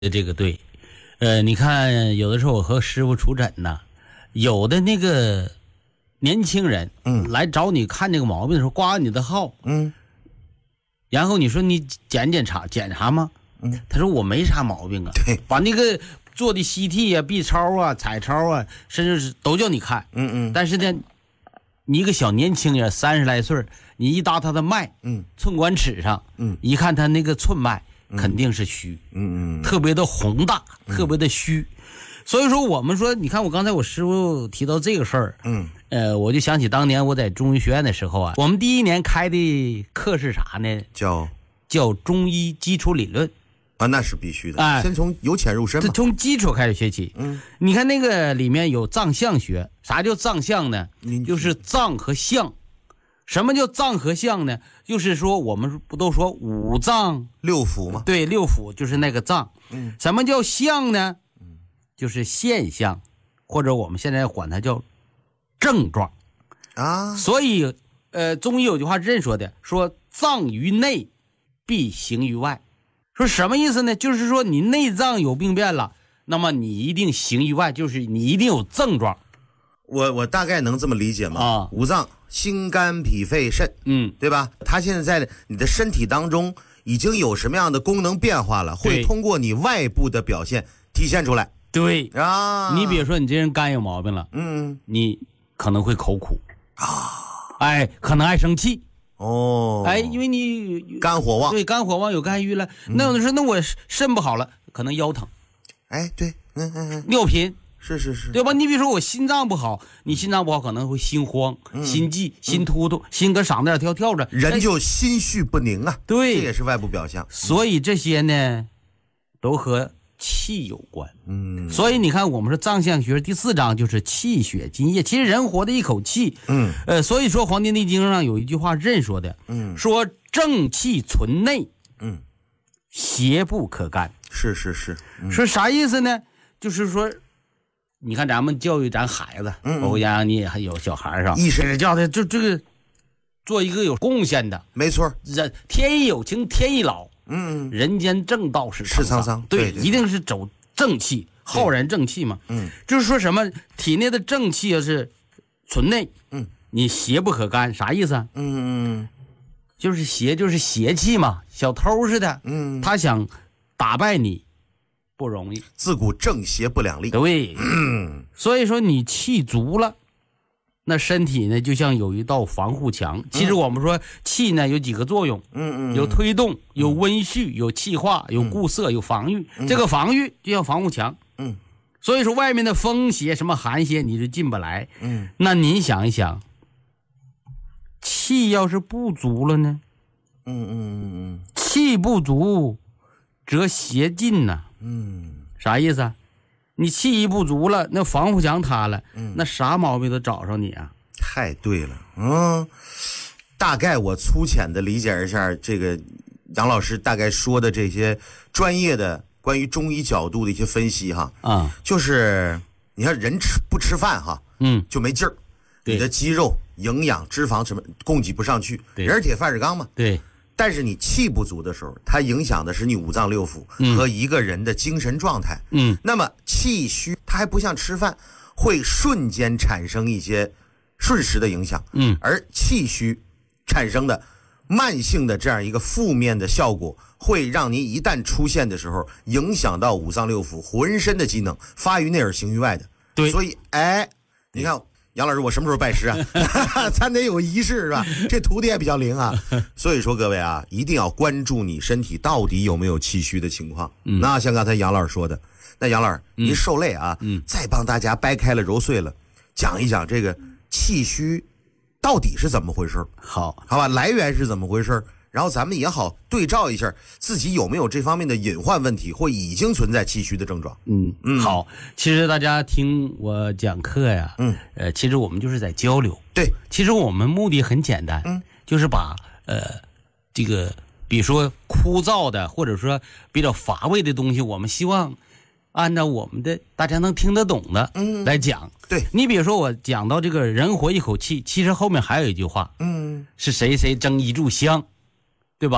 这个对，你看有的时候我和师傅出诊呢，有的那个年轻人，来找你看这个毛病的时候挂你的号，然后你说你检查吗？他说我没啥毛病啊， 对， 把那个做的 CT 啊、B 超啊、彩超啊，甚至是都叫你看，但是呢，你一个小年轻人30来岁，你一搭他的脉，寸管尺上，一看他那个寸脉。肯定是虚，特别的宏大，特别的虚，所以说我们说，你看我刚才我师傅提到这个事儿，我就想起当年我在中医学院的时候啊，我们第1年开的课是啥呢？叫中医基础理论啊，那是必须的，先从由浅入深嘛， 从基础开始学起。你看那个里面有脏象学，啥叫脏象呢？就是脏和象。什么叫脏和象呢？就是说我们不都说五脏六腑吗？ 对，六腑就是那个脏。什么叫象呢？就是现象，或者我们现在管它叫症状啊。 所以中医有句话是这么说的，说脏于内必行于外。说什么意思呢？就是说你内脏有病变了，那么你一定行于外，就是你一定有症状。 我大概能这么理解吗？五脏心肝脾肺肾，对吧？它现在在你的身体当中已经有什么样的功能变化了，会通过你外部的表现体现出来。 对啊， 你比如说你这人肝有毛病了，你可能会口苦啊，可能爱生气哦， 因为你肝火旺， 对，肝火旺有肝郁了。那有的说那我肾不好了，可能腰疼， 对， 尿频。 是， 对吧？你比如说我心脏不好，你心脏不好可能会心慌、心悸、心突突、心跟嗓子眼跳着， 人就心绪不宁啊。 对， 这也是外部表象。 所以这些呢，都和气有关。所以你看，我们说脏象学第4章就是气血津液。其实人活的一口气，所以说《黄帝内经》上有一句话是这么说的，说正气存内，邪不可干。 是， 说啥意思呢？就是说。你看咱们教育咱孩子，包括杨洋你也还有小孩上， 意识叫他就这个做一个有贡献的， 没错。 天意有情天意老，人间正道是沧桑，对，一定是走正气，浩然正气嘛。就是说什么体内的正气要是存内，你邪不可干，啥意思啊？就是邪就是邪气嘛，小偷似的，他想打败你。不容易， 自古正邪不两立。 对，所以说你气足了，那身体呢就像有一道防护墙。其实我们说气呢有几个作用，有推动，有温煦，有气化，有固涩，有防御。这个防御就像防护墙。所以说外面的风邪什么寒邪你就进不来。那您想一想，气要是不足了呢？气不足则邪进呐。啥意思啊？你气一不足了，那防护墙塌了，那啥毛病都找上你啊！ 太对了，大概我粗浅的理解一下这个杨老师大概说的这些专业的关于中医角度的一些分析哈，就是你看人不吃饭哈，就没劲儿，你的肌肉、营养、脂肪什么供给不上去，人是铁饭是钢嘛， 对。 但是你气不足的时候，它影响的是你五脏六腑和一个人的精神状态。那么气虚，它还不像吃饭，会瞬间产生一些瞬时的影响。而气虚产生的慢性的这样一个负面的效果，会让你一旦出现的时候，影响到五脏六腑浑身的机能，发于内而行于外的。 对， 所以你看。杨老师，我什么时候拜师啊？咱得有仪式是吧？这徒弟也比较灵啊。所以说各位啊，一定要关注你身体到底有没有气虚的情况。那像刚才杨老师说的，那杨老师您受累啊，再帮大家掰开了揉碎了，讲一讲这个气虚到底是怎么回事。好吧，来源是怎么回事，然后咱们也好对照一下自己有没有这方面的隐患问题，或已经存在气虚的症状。 好，其实大家听我讲课呀，其实我们就是在交流。 对， 其实我们目的很简单，就是把这个比如说枯燥的或者说比较乏味的东西，我们希望按照我们的大家能听得懂的来讲。 对， 你比如说我讲到这个人活一口气，其实后面还有一句话，是谁谁争一炷香，对吧？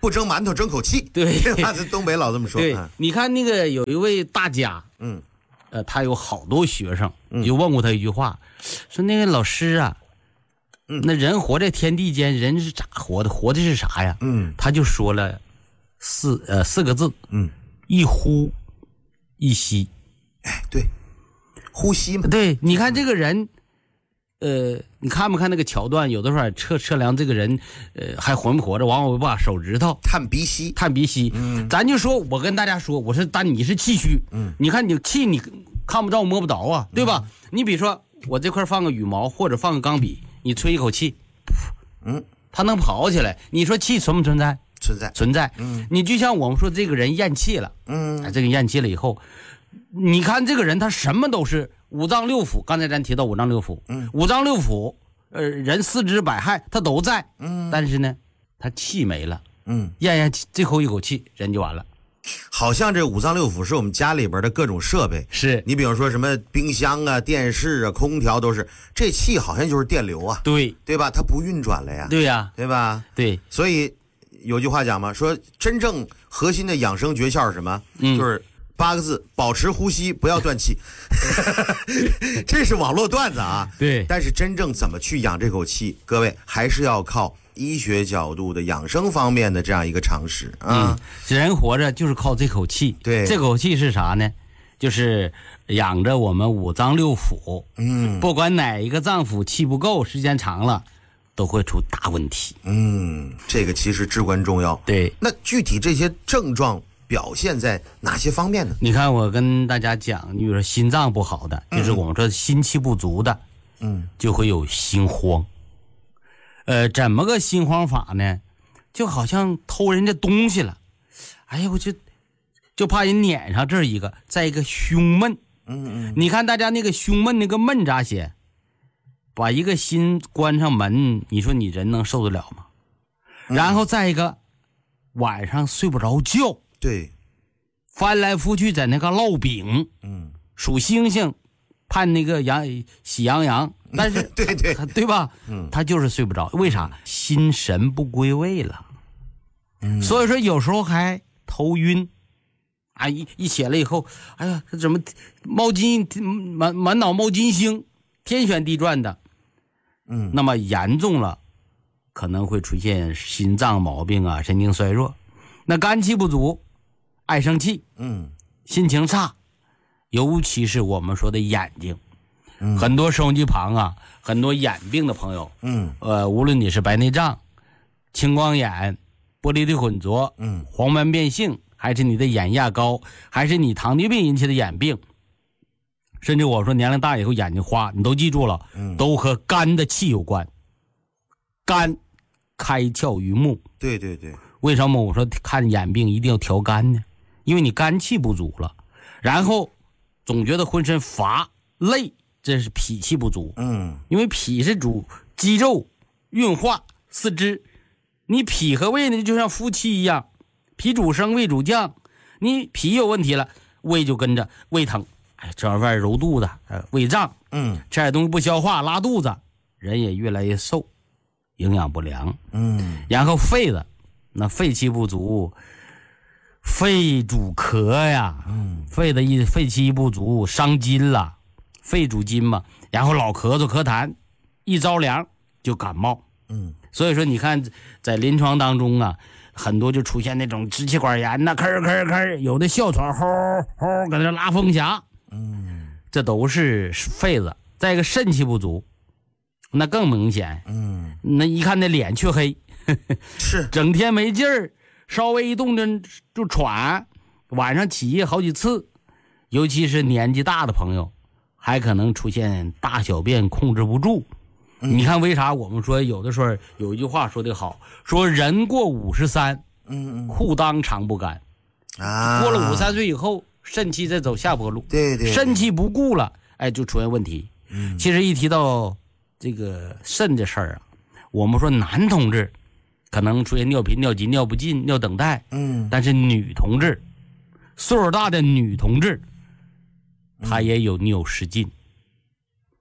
不蒸馒头争口气， 对， 东北老这么说。 对，你看那个有一位大家，他有好多学生，就问过他一句话，说那个老师啊，那人活在天地间，人是咋活的？活的是啥呀？他就说了四个字，一呼一吸。 哎，对，呼吸嘛。 对，你看这个人，你看没看那个桥段？有的时候测量这个人，还活没活着，往往会把手指头探鼻息。 咱就说，我跟大家说，我说你是气虚，你看你气你看不着摸不着啊，对吧？你比如说我这块放个羽毛或者放个钢笔，你吹一口气，它能跑起来，你说气存不存在？存在。你就像我们说这个人咽气了，这个咽气了以后，你看这个人他什么都是五脏六腑，刚才咱提到五脏六腑，五脏六腑，人四肢百骸他都在，但是呢，他气没了，咽最后一口气，人就完了。 好像这五脏六腑是我们家里边的各种设备， 是你比如说什么冰箱啊、电视啊、空调都是，这气好像就是电流啊，对吧？它不运转了呀， 对呀， 对吧？ 对， 所以有句话讲嘛，说真正核心的养生诀窍是什么？就是8个字：保持呼吸，不要断气。这是网络段子啊， 对。 但是真正怎么去养这口气，各位还是要靠医学角度的养生方面的这样一个常识啊。 人活着就是靠这口气， 对， 这口气是啥呢？就是养着我们五脏六腑，不管哪一个脏腑气不够，时间长了都会出大问题。 这个其实至关重要。 对， 那具体这些症状表现在哪些方面呢？ 你看，我跟大家讲，你比如说心脏不好的，就是我们说心气不足的，就会有心慌。怎么个心慌法呢？就好像偷人家东西了，哎呀，我就怕人撵上这一个，再一个胸闷。你看大家那个胸闷那个闷咋写？把一个心关上门，你说你人能受得了吗？然后再一个晚上睡不着觉， 对， 翻来覆去在那个烙饼，数星星，盼那个喜羊羊，但是对吧？他就是睡不着，为啥？心神不归位了。所以说有时候还头晕，啊，一起来以后，哎呀，怎么冒金满脑冒金星，天旋地转的。那么严重了，可能会出现心脏毛病啊，神经衰弱。那肝气不足，爱生气，心情差，尤其是我们说的眼睛，很多收音机旁啊，很多眼病的朋友，无论你是白内障、青光眼、玻璃体混浊，黄斑变性，还是你的眼压高，还是你糖尿病引起的眼病，甚至我说年龄大以后眼睛花，你都记住了，都和肝的气有关。肝开窍于目， 对， 为什么我说看眼病一定要调肝呢？因为你肝气不足了，然后总觉得浑身乏累，这是脾气不足。因为脾是主肌肉运化四肢，你脾和胃呢就像夫妻一样，脾主升胃主降，你脾有问题了，胃就跟着胃疼，吃完饭揉肚子，胃胀，吃点东西不消化拉肚子，人也越来越瘦，营养不良。然后肺子，那肺气不足，肺主咳呀，肺气不足伤筋了，肺主筋嘛，然后老咳嗽咳痰，一着凉就感冒。所以说你看在临床当中啊，很多就出现那种支气管炎呐，咳，有的哮喘吼搁那拉风匣，这都是肺子。再一个肾气不足，那更明显，那一看那脸黢黑， 是整天没劲儿，稍微一动就喘，晚上起夜好几次，尤其是年纪大的朋友，还可能出现大小便控制不住。你看为啥我们说有的时候有一句话说得好，说人过53，裤裆常不干啊。过了53岁以后，肾气在走下坡路， 对， 肾气不顾了，就出现问题。其实一提到这个肾这事儿啊，我们说男同志可能出现尿频、尿急、尿不尽、尿等待，但是女同志，岁数大的女同志，她也有尿失禁。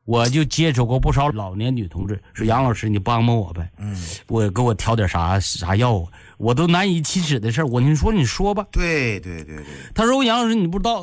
我就接触过不少老年女同志，说杨老师你帮帮我呗，我给我调点啥药啊，我都难以启齿的事儿，你说吧。 对， 他说杨老师你不知道。